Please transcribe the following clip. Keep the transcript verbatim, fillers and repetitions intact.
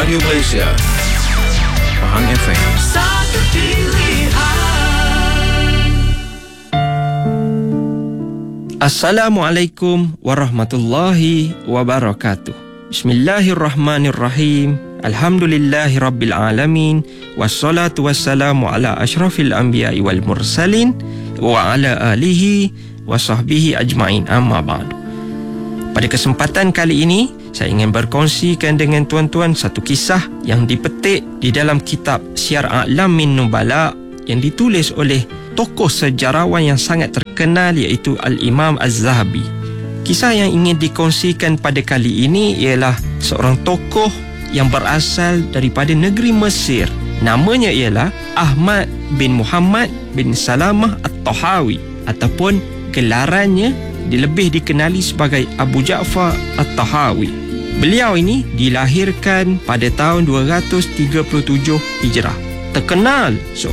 Radio Malaysia, Pahang F M. Satu pilihan. Assalamualaikum warahmatullahi wabarakatuh. Bismillahirrahmanirrahim. Alhamdulillahi rabbil alamin. Wassalatu wassalamu ala ashrafil anbiya'i wal mursalin wa ala alihi wa sahbihi ajma'in, amma ba'du. Pada kesempatan kali ini, saya ingin berkongsikan dengan tuan-tuan satu kisah yang dipetik di dalam kitab Syiar A'lamin Nubala yang ditulis oleh tokoh sejarawan yang sangat terkenal, iaitu Al-Imam Az-Zahabi. Kisah yang ingin dikongsikan pada kali ini ialah seorang tokoh yang berasal daripada negeri Mesir. Namanya ialah Ahmad bin Muhammad bin Salamah At-Tahawi, ataupun gelarannya lebih dikenali sebagai Abu Ja'far At-Tahawi. Beliau ini dilahirkan pada tahun dua ratus tiga puluh tujuh Hijrah. Terkenal